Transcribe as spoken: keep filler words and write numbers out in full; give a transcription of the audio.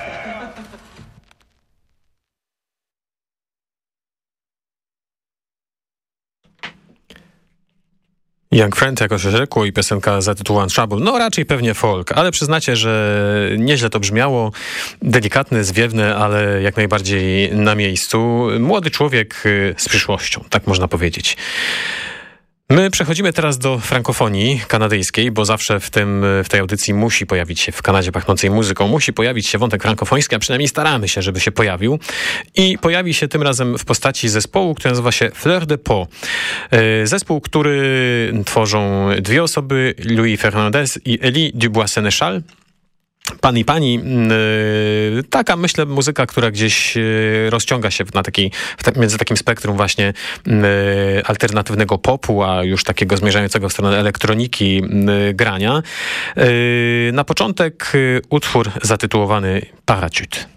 Young Friend, jako się rzekło, i piosenka zatytułowana Trouble. No raczej pewnie folk, ale przyznacie, że nieźle to brzmiało. Delikatne, zwiewne, ale jak najbardziej na miejscu. Młody człowiek z przyszłością, tak można powiedzieć. My przechodzimy teraz do frankofonii kanadyjskiej, bo zawsze w, tym, w tej audycji musi pojawić się, w Kanadzie pachnącej muzyką, musi pojawić się wątek frankofoński, a przynajmniej staramy się, żeby się pojawił. I pojawi się tym razem w postaci zespołu, który nazywa się Fleur de Peau. Zespół, który tworzą dwie osoby, Louis Fernandez i Elie Dubois-Sénéchal. Pan i pani, yy, taka myślę muzyka, która gdzieś yy, rozciąga się na taki, w ta, między takim spektrum właśnie yy, alternatywnego popu, a już takiego zmierzającego w stronę elektroniki yy, grania. Yy, na początek yy, utwór zatytułowany Parachute.